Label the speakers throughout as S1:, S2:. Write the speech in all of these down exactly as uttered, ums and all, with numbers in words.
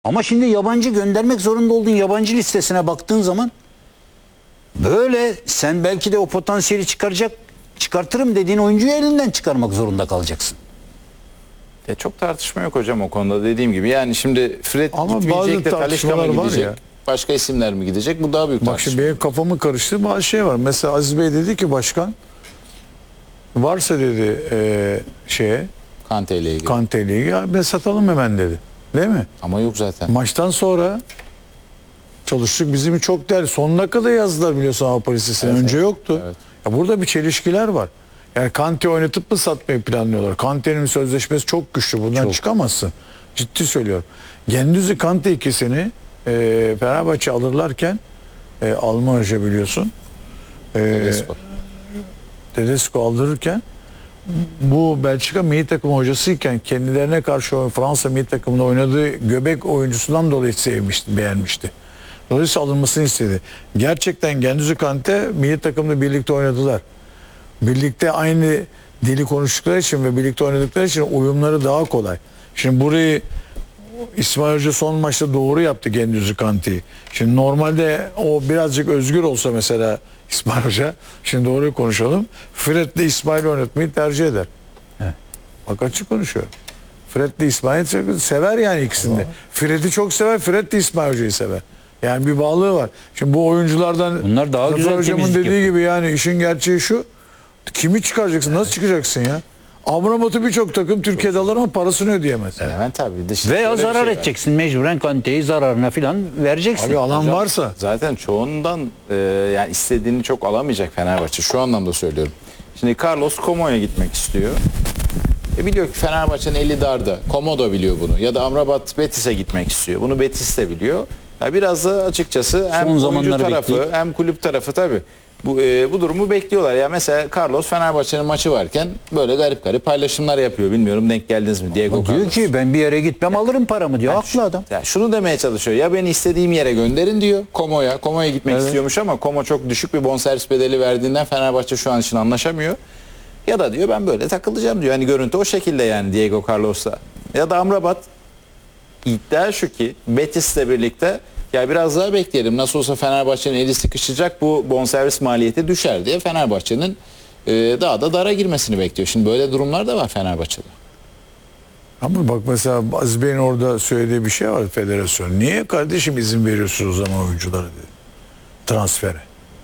S1: Ama şimdi yabancı göndermek zorunda olduğun yabancı listesine baktığın zaman böyle sen belki de o potansiyeli çıkaracak, çıkartırım dediğin oyuncuyu elinden çıkarmak zorunda kalacaksın.
S2: Ya çok tartışma yok hocam o konuda, dediğim gibi. Yani şimdi Fred
S3: Ama
S2: gitmeyecek
S3: bazı
S2: de Talisca mı
S3: tartışmalar var
S2: gidecek?
S3: ya.
S2: Başka isimler mi gidecek? Bu daha büyük
S3: Bak
S2: tartışma.
S3: şimdi benim kafamı karıştı. Bazı şey var. Mesela Aziz Bey dedi ki başkan varsa dedi e, şeye
S2: Kante ile ilgili.
S3: Kante ile ilgili "Ya ben satalım hemen dedi. Değil mi?
S2: Ama yok zaten.
S3: Maçtan sonra çalıştık bizim çok değerli. Son dakikada yazdılar biliyorsun Avrupa Lisesi'ne.
S2: Evet,
S3: Önce
S2: evet.
S3: yoktu.
S2: Evet.
S3: Ya burada bir çelişkiler var. Yani Kante oynatıp mı satmayı planlıyorlar? Kante'nin sözleşmesi çok güçlü. Buradan
S1: Çok.
S3: çıkamazsın. Ciddi söylüyorum. Gendüzi Kante ikisini e, Fenerbahçe alırlarken e, Alman hoca biliyorsun. E,
S2: Tedesco.
S3: Tedesco aldırırken bu Belçika milli takım hocasıyken kendilerine karşı o Fransa milli takımında oynadığı göbek oyuncusundan dolayı sevmişti, beğenmişti. Dolayısıyla alınmasını istedi. Gerçekten Gendüzi Kante milli takımda birlikte oynadılar. Birlikte aynı dili konuştukları için ve birlikte oynadıkları için uyumları daha kolay. Şimdi burayı İsmail Hoca son maçta doğru yaptı Gendüzi Kante'yi. Şimdi normalde o birazcık özgür olsa mesela İsmail Hoca, şimdi doğruyu konuşalım. Fred'le İsmail oynatmayı tercih eder.
S1: Evet.
S3: Bak açık konuşuyor. Fred'le İsmail sever yani ikisini de. Fred'i çok sever, Fred de İsmail Hoca'yı sever. Yani bir bağlılığı var. Şimdi bu oyunculardan
S1: Bunlar daha
S3: Zafer
S1: güzel
S3: Hocamın
S1: temizlik
S3: dediği
S1: yapıyor.
S3: gibi yani işin gerçeği şu. Kimi çıkaracaksın? Nasıl çıkacaksın ya? Amrabat'ı birçok takım Türkiye'de alır ama parasını ödeyemez.
S2: Levent abi. de şimdi
S1: Veya
S2: şöyle bir
S1: zarar
S2: şey var.
S1: edeceksin mecburen Kante'yi zararına filan vereceksin.
S3: Abi alan
S2: Hocam,
S3: varsa.
S2: Zaten çoğundan e, yani istediğini çok alamayacak Fenerbahçe. Şu anlamda söylüyorum. Şimdi Carlos Como'ya gitmek istiyor. E biliyor ki Fenerbahçe'nin eli darda. Como da biliyor bunu. Ya da Amrabat Betis'e gitmek istiyor. Bunu Betis de biliyor. Ya biraz da açıkçası hem
S1: Son
S2: oyuncu
S1: zamanları
S2: tarafı
S1: bekleyip-
S2: hem kulüp tarafı tabii. Bu, e, bu durumu bekliyorlar. Ya mesela Carlos Fenerbahçe'nin maçı varken böyle garip garip paylaşımlar yapıyor. Bilmiyorum denk geldiniz mi? Diego
S1: O diyor
S2: Carlos.
S1: ki ben bir yere gitmem alırım paramı diyor. Haklı adam.
S2: Ya şunu demeye çalışıyor. Ya beni istediğim yere gönderin diyor. Como'ya. Como'ya gitmek
S3: Evet.
S2: istiyormuş ama Como çok düşük bir bonservis bedeli verdiğinden Fenerbahçe şu an için anlaşamıyor. Ya da diyor ben böyle takılacağım diyor. Hani görüntü o şekilde yani Diego Carlos'la. Ya da Amrabat, iddia şu ki Betis'le birlikte ya biraz daha bekleyelim. Nasıl olsa Fenerbahçe'nin eli sıkışacak, bu bonservis maliyeti düşer diye Fenerbahçe'nin e, daha da dara girmesini bekliyor. Şimdi böyle durumlar da var Fenerbahçe'de.
S3: Ama bak mesela Aziz Bey'in orada söylediği bir şey var federasyon. Niye kardeşim izin veriyorsunuz o zaman oyunculara dedi. Transfere.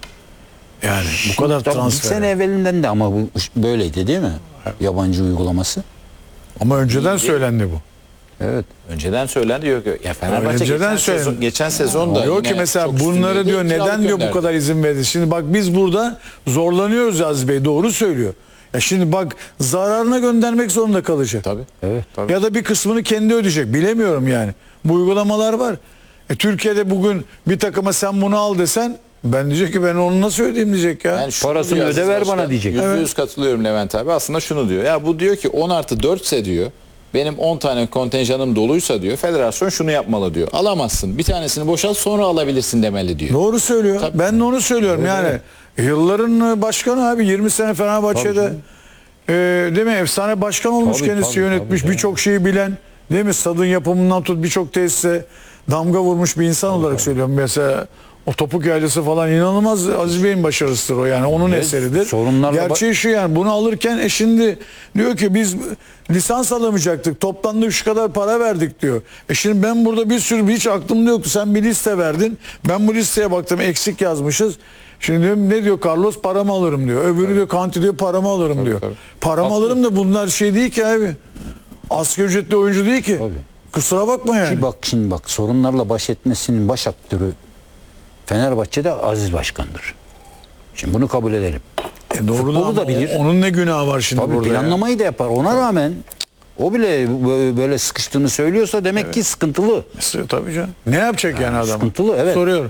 S3: Yani bu kadar
S1: Tabii bir
S3: transfere.
S1: sene evvelinden de ama bu böyleydi değil mi? Yabancı uygulaması.
S3: Ama önceden söylendi bu.
S1: Evet.
S2: Önceden söylendi yok yok. Ya Fenerbahçe
S3: Önceden
S2: geçen,
S3: söylendi.
S2: sezon, geçen sezon da
S3: Diyor ki
S2: yine
S3: mesela
S2: çok
S3: bunları
S2: üstündeydi,
S3: diyor
S2: kiralık
S3: neden diyor bu
S2: gönderdi.
S3: kadar izin verdi. Şimdi bak biz burada zorlanıyoruz Aziz Bey, doğru söylüyor. Ya şimdi bak zararına göndermek zorunda kalacak.
S2: Tabii.
S1: Evet.
S2: Tabii.
S3: Ya da bir kısmını kendi ödeyecek. Bilemiyorum yani. Bu uygulamalar var. E, Türkiye'de bugün bir takıma sen bunu al desen ben diyecek ki ben onu nasıl ödeyeyim diyecek ya.
S2: Yani şunu
S1: Parasını
S2: diyor
S1: öde,
S2: Aziz
S1: ver
S2: Başkan,
S1: bana diyecek.
S2: Yüzde yüz katılıyorum Levent abi. Aslında şunu diyor. Ya bu diyor ki on artı dört ise diyor. Benim on tane kontenjanım doluysa diyor. Federasyon şunu yapmalı diyor. Alamazsın. Bir tanesini boşalt sonra alabilirsin demeli diyor.
S3: Doğru söylüyor.
S2: Tabii.
S3: Ben de onu söylüyorum yani. Yılların başkanı abi yirmi sene Fenerbahçe'de e, değil mi? Efsane başkan olmuş
S1: Tabii,
S3: kendisi
S1: tabii,
S3: yönetmiş.
S1: tabii.
S3: Birçok şeyi bilen, değil mi? Stadın yapımından tut birçok tesise damga vurmuş bir insan olarak söylüyorum. Mesela o topuk yaylası falan inanılmaz Aziz Bey'in başarısıdır o yani. Onun
S1: Evet,
S3: eseridir.
S1: sorunlarla
S3: Gerçeği şu yani bunu alırken e şimdi diyor ki biz lisans alamayacaktık. Toplamda şu kadar para verdik diyor. E şimdi ben burada bir sürü hiç aklımda yoktu. Sen bir liste verdin. Ben bu listeye baktım eksik yazmışız. Şimdi diyorum ne diyor Carlos paramı alırım diyor. Öbürü diyor Kanti diyor paramı alırım diyor.
S2: tabii.
S3: Paramı alırım da bunlar şey değil ki abi. Asgari ücretli oyuncu değil ki.
S1: Tabii.
S3: Kusura bakma yani.
S1: Ki bak şimdi bak sorunlarla baş etmesinin baş aktörü Fenerbahçe'de Aziz Başkan'dır. Şimdi bunu kabul edelim.
S3: E doğru
S1: futbolu
S3: ama
S1: da bilir.
S3: o- Onun ne günahı var şimdi
S1: Tabii
S3: burada ya?
S1: planlamayı da yapar. Ona rağmen o bile bö- böyle sıkıştığını söylüyorsa demek ki sıkıntılı.
S3: Tabii canım. Ne yapacak yani adam?
S1: sıkıntılı, evet.
S3: Soruyorum.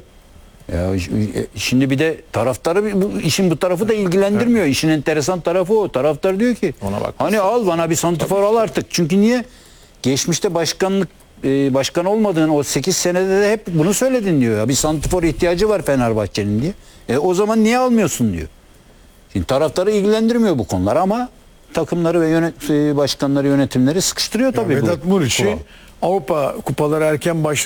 S1: Ya ş- şimdi bir de taraftarı bir- bu işin bu tarafı da ilgilendirmiyor. İşin enteresan tarafı o. Taraftar diyor ki
S2: Ona bak.
S1: hani al bana bir santifor al artık. Çünkü niye? Geçmişte başkanlık e, başkan olmadığın o sekiz senede de hep bunu söyledin diyor. Ya bir santifor ihtiyacı var Fenerbahçe'nin diye. E o zaman niye almıyorsun diyor. Şimdi taraftarı ilgilendirmiyor bu konular ama takımları ve yönet, e, başkanları yönetimleri sıkıştırıyor tabii
S3: Ya
S1: bu.
S3: Vedat Muriç'i
S1: kural.
S3: Avrupa kupaları erken başladı.